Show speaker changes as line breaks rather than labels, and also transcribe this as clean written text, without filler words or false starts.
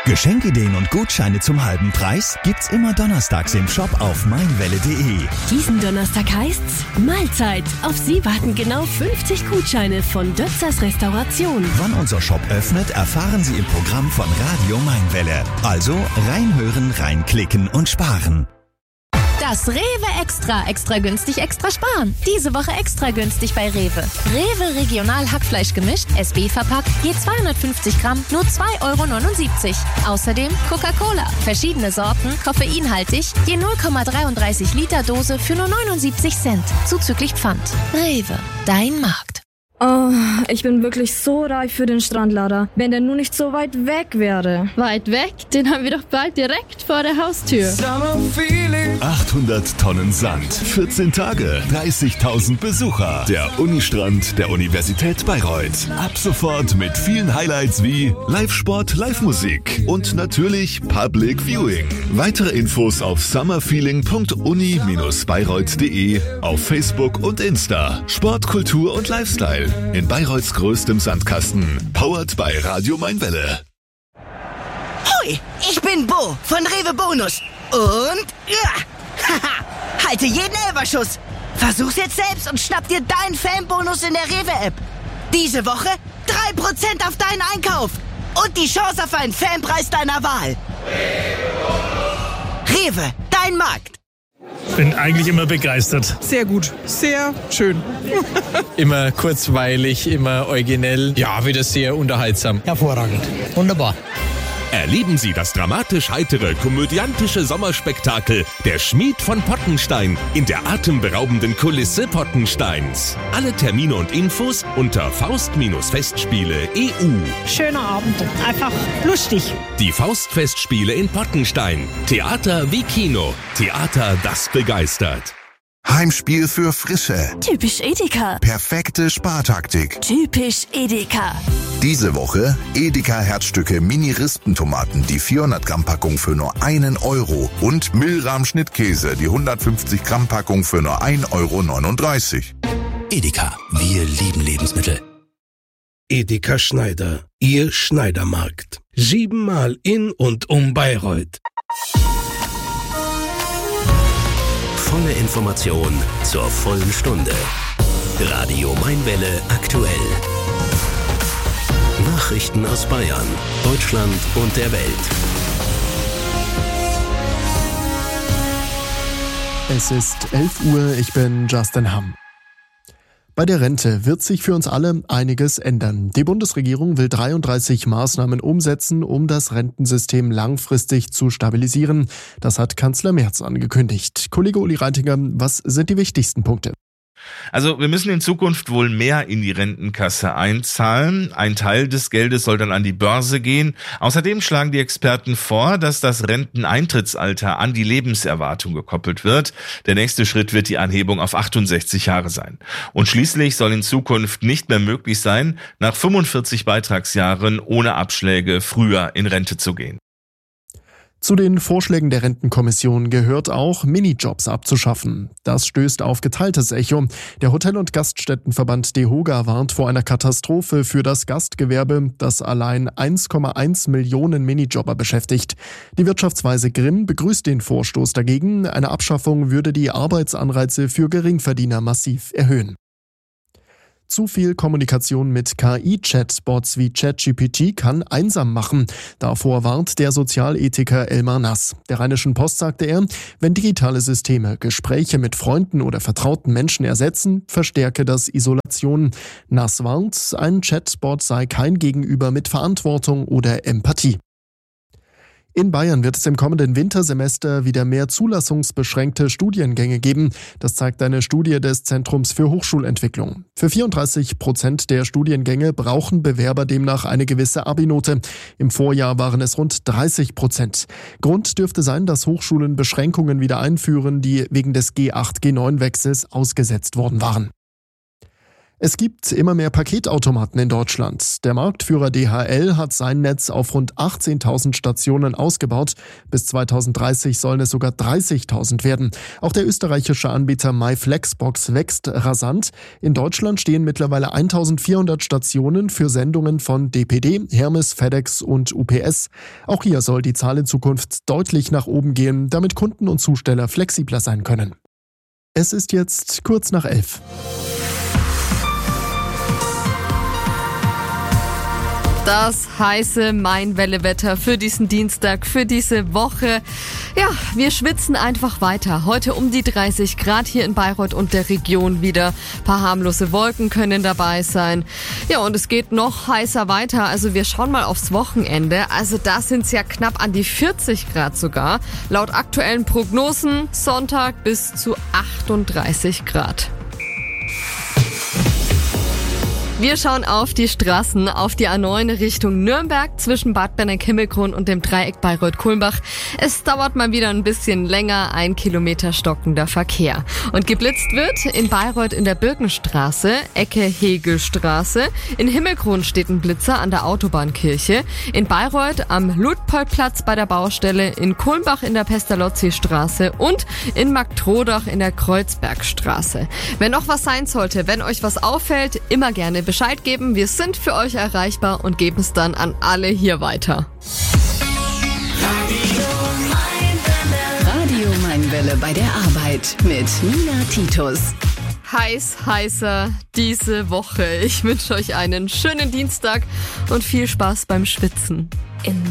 Geschenkideen und Gutscheine zum halben Preis gibt's immer donnerstags im Shop auf meinwelle.de.
Diesen Donnerstag heißt's Mahlzeit. Auf Sie warten genau 50 Gutscheine von Dötzers Restauration.
Wann unser Shop öffnet, erfahren Sie im Programm von Radio Mainwelle. Also reinhören, reinklicken und sparen.
Das Rewe Extra günstig, extra sparen. Diese Woche extra günstig bei Rewe. Rewe Regional Hackfleisch gemischt, SB verpackt, je 250 Gramm, nur 2,79 €. Außerdem Coca-Cola, verschiedene Sorten, koffeinhaltig, je 0,33 Liter Dose für nur 79 Cent, zuzüglich Pfand. Rewe, dein Markt.
Oh, ich bin wirklich so reif für den Strandlader. Wenn der nur nicht so weit weg wäre.
Weit weg? Den haben wir doch bald direkt vor der Haustür.
800 Tonnen Sand, 14 Tage, 30.000 Besucher. Der Unistrand der Universität Bayreuth. Ab sofort mit vielen Highlights wie Live-Sport, Live-Musik und natürlich Public Viewing. Weitere Infos auf summerfeeling.uni-bayreuth.de, auf Facebook und Insta. Sport, Kultur und Lifestyle. In Bayreuths größtem Sandkasten. Powered by Radio Mainwelle.
Hoi, ich bin Bo von Rewe Bonus. Und haha, halte jeden Elferschuss. Versuch's jetzt selbst und schnapp dir deinen Fanbonus in der Rewe-App. Diese Woche 3% auf deinen Einkauf. Und die Chance auf einen Fanpreis deiner Wahl. Rewe, dein Markt.
Bin eigentlich immer begeistert.
Sehr gut, sehr schön.
Immer kurzweilig, immer originell. Ja, wieder sehr unterhaltsam.
Hervorragend. Wunderbar.
Erleben Sie das dramatisch-heitere, komödiantische Sommerspektakel Der Schmied von Pottenstein in der atemberaubenden Kulisse Pottensteins. Alle Termine und Infos unter Faust-Festspiele.eu.
Schöner Abend, einfach lustig.
Die Faustfestspiele in Pottenstein. Theater wie Kino. Theater, das begeistert.
Heimspiel für Frische.
Typisch Edeka.
Perfekte Spartaktik.
Typisch Edeka.
Diese Woche Edeka Herzstücke Mini-Rispentomaten, die 400 Gramm Packung für nur 1 € und Milram Schnittkäse, die 150 Gramm Packung für nur 1,39 €.
Edeka, wir lieben Lebensmittel.
Edeka Schneider, Ihr Schneidermarkt. 7-mal in und um Bayreuth.
Volle Information zur vollen Stunde. Radio Mainwelle aktuell. Nachrichten aus Bayern, Deutschland und der Welt.
Es ist 11 Uhr, ich bin Justin Hamm. Bei der Rente wird sich für uns alle einiges ändern. Die Bundesregierung will 33 Maßnahmen umsetzen, um das Rentensystem langfristig zu stabilisieren. Das hat Kanzler Merz angekündigt. Kollege Uli Reitinger, was sind die wichtigsten Punkte?
Also wir müssen in Zukunft wohl mehr in die Rentenkasse einzahlen. Ein Teil des Geldes soll dann an die Börse gehen. Außerdem schlagen die Experten vor, dass das Renteneintrittsalter an die Lebenserwartung gekoppelt wird. Der nächste Schritt wird die Anhebung auf 68 Jahre sein. Und schließlich soll in Zukunft nicht mehr möglich sein, nach 45 Beitragsjahren ohne Abschläge früher in Rente zu gehen.
Zu den Vorschlägen der Rentenkommission gehört auch, Minijobs abzuschaffen. Das stößt auf geteiltes Echo. Der Hotel- und Gaststättenverband DEHOGA warnt vor einer Katastrophe für das Gastgewerbe, das allein 1,1 Millionen Minijobber beschäftigt. Die Wirtschaftsweise Grimm begrüßt den Vorstoß dagegen. Eine Abschaffung würde die Arbeitsanreize für Geringverdiener massiv erhöhen. Zu viel Kommunikation mit KI-Chatbots wie ChatGPT kann einsam machen. Davor warnt der Sozialethiker Elmar Nass. Der Rheinischen Post sagte er, wenn digitale Systeme Gespräche mit Freunden oder vertrauten Menschen ersetzen, verstärke das Isolation. Nass warnt, ein Chatbot sei kein Gegenüber mit Verantwortung oder Empathie. In Bayern wird es im kommenden Wintersemester wieder mehr zulassungsbeschränkte Studiengänge geben. Das zeigt eine Studie des Zentrums für Hochschulentwicklung. Für 34% der Studiengänge brauchen Bewerber demnach eine gewisse Abi-Note. Im Vorjahr waren es rund 30%. Grund dürfte sein, dass Hochschulen Beschränkungen wieder einführen, die wegen des G8-G9-Wechsels ausgesetzt worden waren. Es gibt immer mehr Paketautomaten in Deutschland. Der Marktführer DHL hat sein Netz auf rund 18.000 Stationen ausgebaut. Bis 2030 sollen es sogar 30.000 werden. Auch der österreichische Anbieter MyFlexbox wächst rasant. In Deutschland stehen mittlerweile 1.400 Stationen für Sendungen von DPD, Hermes, FedEx und UPS. Auch hier soll die Zahl in Zukunft deutlich nach oben gehen, damit Kunden und Zusteller flexibler sein können. Es ist jetzt kurz nach 11.
Das heiße Mainwelle-Wetter für diesen Dienstag, für diese Woche. Ja, wir schwitzen einfach weiter. Heute um die 30 Grad hier in Bayreuth und der Region wieder. Ein paar harmlose Wolken können dabei sein. Ja, und es geht noch heißer weiter. Also wir schauen mal aufs Wochenende. Also da sind es ja knapp an die 40 Grad sogar. Laut aktuellen Prognosen Sonntag bis zu 38 Grad. Wir schauen auf die Straßen, auf die A9 Richtung Nürnberg zwischen Bad Berneck-Himmelkron und dem Dreieck Bayreuth-Kulmbach. Es dauert mal wieder ein bisschen länger, 1 Kilometer stockender Verkehr. Und geblitzt wird in Bayreuth in der Birkenstraße, Ecke Hegelstraße. In Himmelkron steht ein Blitzer an der Autobahnkirche. In Bayreuth am Luitpoldplatz bei der Baustelle, in Kulmbach in der Pestalozzi-Straße und in Marktrodach in der Kreuzbergstraße. Wenn noch was sein sollte, wenn euch was auffällt, immer gerne Bescheid geben. Wir sind für euch erreichbar und geben es dann an alle hier weiter.
Radio Mainwelle bei der Arbeit mit Nina Titus.
Heißer diese Woche. Ich wünsche euch einen schönen Dienstag und viel Spaß beim Schwitzen.